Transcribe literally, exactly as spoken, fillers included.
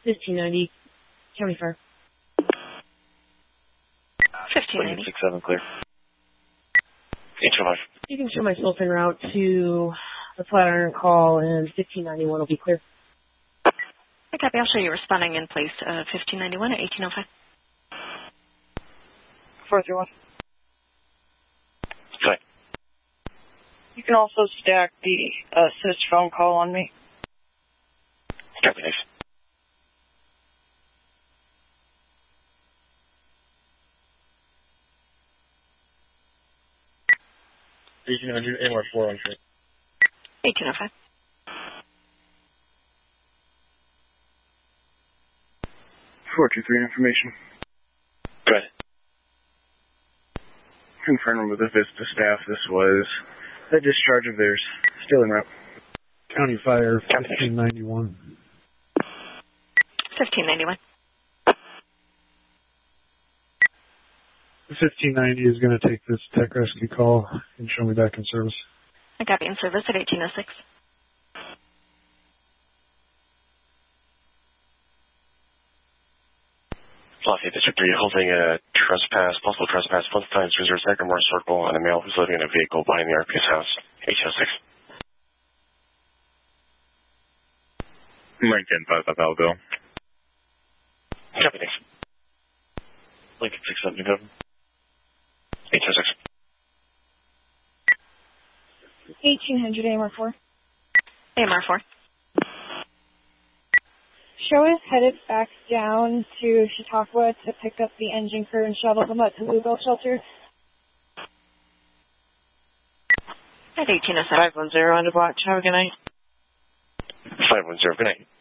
fifteen ninety, County Fire. fifteen ninety. six seven, clear. eight two five. You can show my Sultan route to the Flatiron call, and fifteen ninety-one will be clear. I copy. I'll show you responding in place. Uh, fifteen ninety-one at eighteen oh five. four three one. Sorry. You can also stack the uh, assist phone call on me. Copy, nice. eighteen hundred, A M R four on train. eighteen oh five. four two three information. Go ahead. Confirming with the Vista staff, this was a discharge of theirs. Still en route. County Fire, fifteen ninety-one. fifteen ninety-one. fifteen ninety is going to take this tech rescue call and show me back in service. I copy in service at eighteen oh six. Lafayette District three holding a trespass, possible trespass, both times reserve Sagamore Circle on a male who's living in a vehicle behind the R P S house. eighteen oh six. Lincoln five five Alville. Copy, thanks. Lincoln six seven, New Dublin. eighteen oh six. eighteen hundred, A M R four. A M R four. Show is headed back down to Chautauqua to pick up the engine crew and shuttle them up to Bluebell Shelter. At eighteen oh seven. five one zero on the watch. Have a good night. five one zero, good night.